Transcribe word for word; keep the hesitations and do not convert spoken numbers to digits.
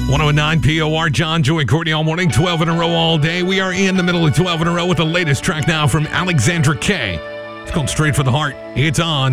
one oh nine P O R, John, Joey, Courtney all morning, twelve in a row all day. We are in the middle of twelve in a row with the latest track now from Alexandra Kay. It's called Straight for the Heart. It's on